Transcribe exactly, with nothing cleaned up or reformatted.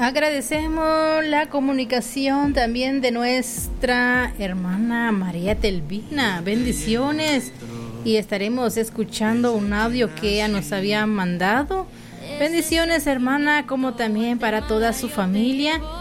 Agradecemos la comunicación también de nuestra hermana María Telvina. Bendiciones. Y estaremos escuchando un audio que ella nos había mandado. Bendiciones, hermana, como también para toda su familia.